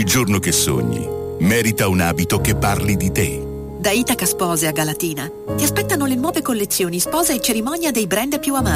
giorno che sogni merita un abito che parli di te. Da Itaca Spose a Galatina ti aspettano le nuove collezioni sposa e cerimonia dei brand più amati.